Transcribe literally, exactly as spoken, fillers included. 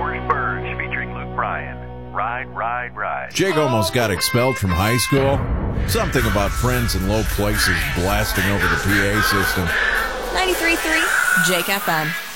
George Burge featuring Luke Bryan. Ride, ride, ride. Jake almost got expelled from high school. Something about friends in low places blasting over the P A system. ninety-three point three Jake F M.